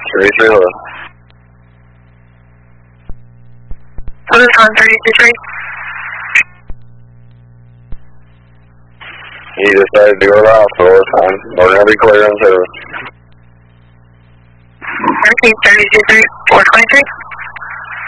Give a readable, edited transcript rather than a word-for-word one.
33 hello. What is on 323? He decided to go to the hospital this time. We're going to be clear on service. Okay, 323, 423.